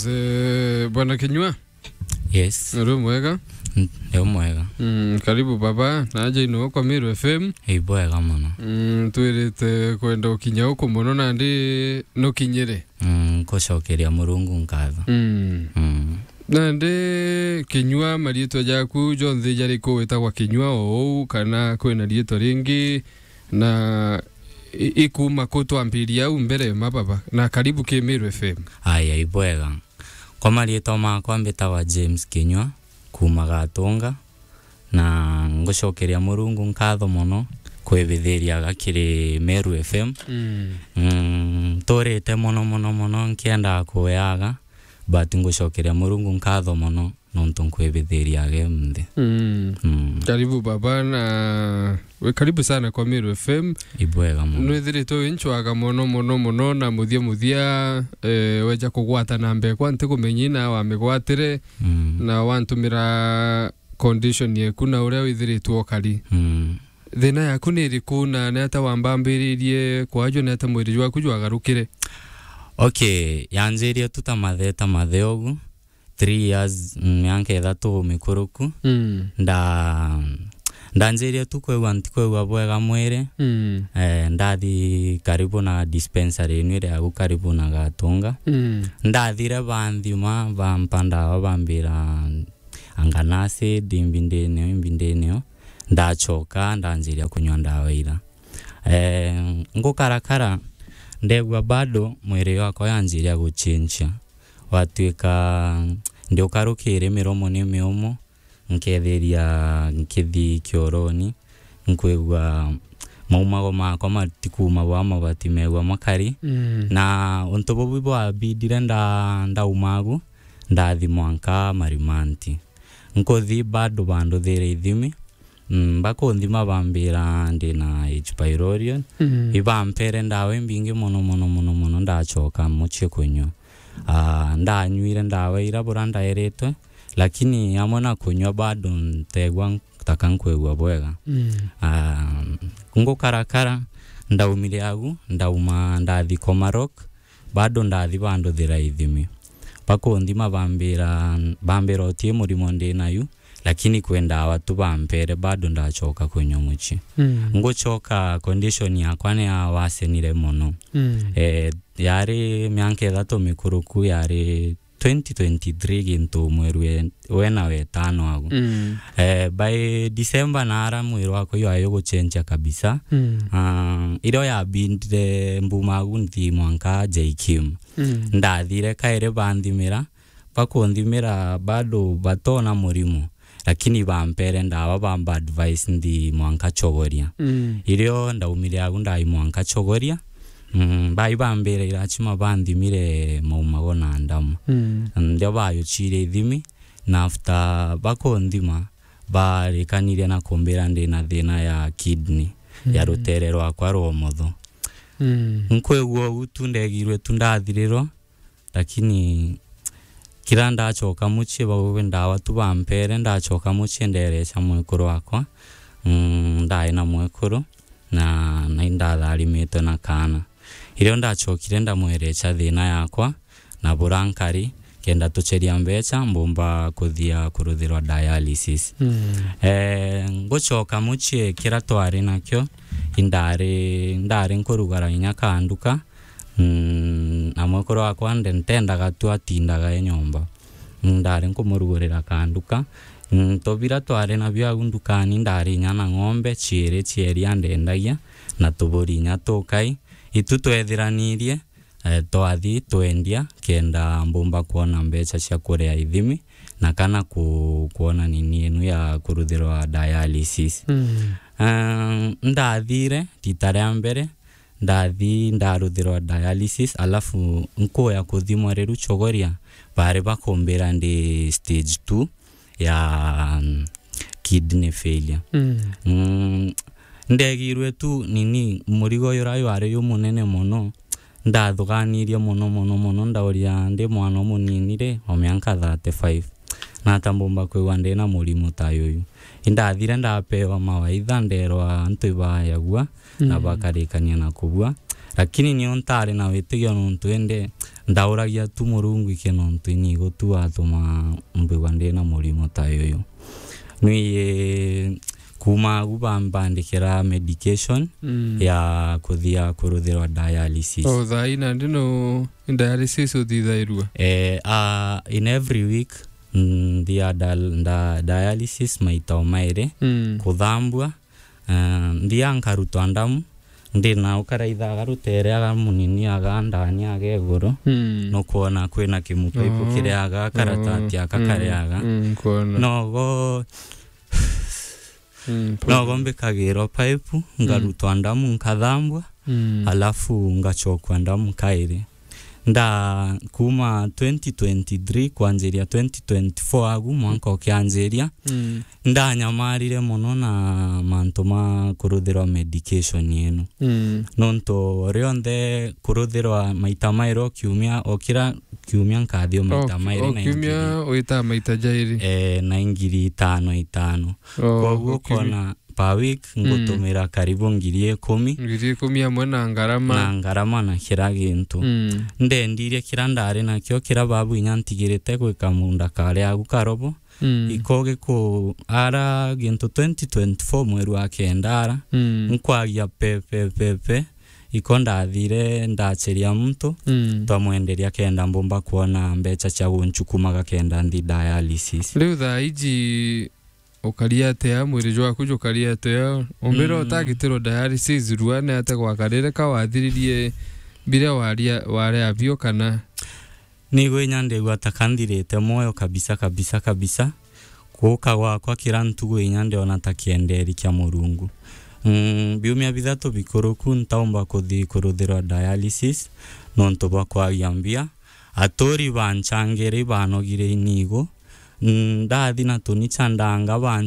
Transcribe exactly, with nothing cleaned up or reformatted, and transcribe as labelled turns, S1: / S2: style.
S1: Eh, bwana Kinyua.
S2: Yes.
S1: Ndio mwega.
S2: Ndio mwega.
S1: Mm, karibu baba. Naje ino kwa Miru F M.
S2: Ei bwega muno.
S1: Mm, twirite kwenda ukinya uko muno nandi no kinyire.
S2: Mm, kocokeria Murungu nkatho.
S1: Mm.
S2: Mm.
S1: Nandi Kinyua marieto jaku jonthe jari ko wetagwa Kinyua o kana kwina rieto ringi na ikuma kutwambiria u mbere mababa na karibu ki Miru F M.
S2: Ai ai bwega. Kwa marieto makwa mbitagwa James Kinyua kuma Gatunga na ngocokeria Murungu nkatho muno kwibithiria gakiri Miru F M.
S1: Mm.
S2: Mm, torete muno muno muno nkienda kuyaga but ngocokeria Murungu nkatho muno nontu nkwibithiria ge mthi.
S1: Mm.
S2: Mm.
S1: Karibu baba na we karibu sana kwa Miru F M.
S2: Ibwega muno.
S1: Nwithirite winchwaga muno muno muno na muthia muthia eh weja kugwata na mbe kwa nti kumenyina wa migwatire
S2: Mm.
S1: na wantumira condition yeku na uria withiritwo kari.
S2: Mm.
S1: Thina yaku ni iriku na neta wambambiririe kwajo neta mwiri waku jwagarukire.
S2: Okay, yanjirie tuta matheta matheogu three years myanke ithatu mikuruku.
S1: Mm.
S2: Nda ndanjirie tu kwegwa ntikwegwa bwega mwire.
S1: Mm.
S2: Eh ndathi karibu na dispensary inu ria agu karibu na Gatunga.
S1: Mm.
S2: Ndathire banthima bampanda bambira anganase dimbindene imbindene ndachoka ndanjiria kunywa ndawa ira. Eh ngukarakara ndegwa bado mwiri wako yanjiria guchincha watuika ndio karukire miromo ni miomo nketheria nkithi kioroni nkwegwa maumago makwa matikuma wa mabati megwa makari.
S1: Mm.
S2: Na unto bobu bwa bidire nda ndaumagu ndathi mwanka marimanti nkothi bado bando there ithimi. Mm, bako ndima bambira ndina H pylori.
S1: Mm.
S2: Ibampere ndawe mbingi muno muno muno muno ndachoka muche kunywa. Ah ndanywire ndawe ira buranda eretwe lakini amona kunywa bado ntegwa takankwegwa bwega.
S1: Mm.
S2: Ah ngo karakara ndaumire agu ndauma ndathi Komarok bado ndathi bando thira ithimi. Bako ndima bambira bambira otie murimo ndinayu lakini kwenda watu bampere bado ndachoka kunywa muchi.
S1: Mm.
S2: Ngochoka condition yakwa ne awasenire muno.
S1: Mm.
S2: Eh yari myanke ithatu mikuruku yari twenty twenty-three gintu mwerwe wena wetano agu.
S1: Mm.
S2: Eh by December nara mwiri wako yo ayo guchenja kabisa.
S1: Mm.
S2: Ah iro ya bindire mbumagu nthi mwanka J Kim.
S1: Mm.
S2: Ndathire kaire bandimira bakondimira bado batona murimo lakini bampere ndawa bamba advice ndi mwanka chogoria.
S1: Mm.
S2: Irio ndaumire agu ndai mwanka chogoria. Mm, bai bambere irachima bandimire maumago na ndamu.
S1: Mm.
S2: Ndio bayo chire ithimi na after bakondima barekanire na kombera ndina thina ya kidney. Mm. Ya rutere rwakwa rwomotho.
S1: Mm.
S2: Nkwegwa utu ndegirwe tundathiriro lakini kira ndachoka muchi bawe ndawa tu bampere ndachoka muchi nderecha mwekuru wakwa. Mm, ndai na mwekuru na na indatharimite na kana. Irio ndachokire ndamwerecha thina yakwa na burankari kenda tucheria mbecha mbomba kuthia kuruthirwa dialysis.
S1: Mm.
S2: Eh ngochoka muchi kira twari nakyo indare ndare nkurugara inya kanduka. Mm, na mwekuru wakwa ndendaga tu atindaga enyomba. Ndare nkumurugurira kanduka. Mm, tobira tware na bya gundukani ndare nyana ng'ombe chire chieri andendagia na tuburi nya tokai itu twethiranirie. Eh, twathi twendia kenda mbumba kuona mbecha cia kurea ithimi na kana ku kuona nini enu ya kuruthirwa dialysis.
S1: Mm.
S2: Um, ndathire titare mbere ndathi ndaruthirwa dialysis alafu nkoya kuthimwa riru chogoria bare bakombera ndi stage two ya um, kidney failure. Mm. Mm, ndegirwe tu nini murigo yorayo ari yo munene muno ndathuganirie muno muno muno ndauria ndi mwana munini re o myanka thirty-five na tambomba kwegwa ndina murimu tayoyu indathire ndapewa mawaitha nderwa ntuiba yagua. Mm. Na bakarikania na kubua lakini ni ontare na witigio nuntu ende ndauragia tu murungu ikenontu inigo tu atuma mbigwa ndina murimo tayoyo nui kuma gubambandikira medication mm. ya kuthia kuruthirwa dialysis.
S1: Oh, thaina ndino dialysis uthithairua
S2: eh uh, in every week ndia da dialysis maita maire mm. kuthambua uh, ndia nkarutwa ndamu ndina ukaraitha garutere aga munini aga ndani aga iguru mm. no kuona kwina kimupaipu oh. kire aga karatati aka oh. kare aga mm. mm. no go Mm, no gombe kagero pipe ngarutwa ndamu nkathambwa mm. alafu ngachokwa ndamu kaire nda kuma twenty twenty-three kwanjeria twenty twenty-four agu mwanka okianjeria mm. nda nyamarire muno na mantoma kuruthirwa medication yenu mm. nonto rionde kuruthirwa maita mairo kiumia okira kiumia nkathio maita mairi
S1: na kiumia oita maita jairi
S2: eh na ingiri tano itano kwa oh, kona pa week ngotomera mm. karibu ngiri kumi
S1: ngiri kumi amwe na ngarama
S2: na ngarama na kiragintu mm. nde ndire kirandare na kyo kira babu inyantigirete gwika munda kare agu karobo mm. ikoge ko ara gintu twenty twenty-four mweru akendara mm. nkwagia pepe pepe ikonda athire ndacheria mtu mm. twamwenderia kenda mbomba kuona mbecha cha gunchukumaga kenda ndi dialysis
S1: riu tha iji ukaria te mwiri jwa kujo karia te ombero mm. otagitiro dialysis ruane ate gwakarire ka wathiririe bire waria ware avio kana
S2: nigo nyande gwatakandire moyo kabisa kabisa kabisa kuoka gwakwa kirantu nyande onatakienderi kya murungu mm biumia bithatu bikoroku ntaomba kuthi kuruthirwa dialysis nonto bakwagiambia atori banchangere banogire inigo ndathi na tuni chandanga